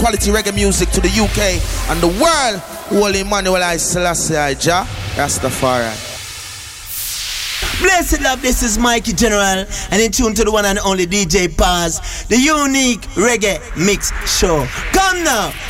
quality reggae music to the UK and the world. Holy Emmanuel I Selassie I Jah Rastafari. Blessed love, this is Mikey General, and in tune to the one and only DJ Paz, the unique reggae mix show. Come now,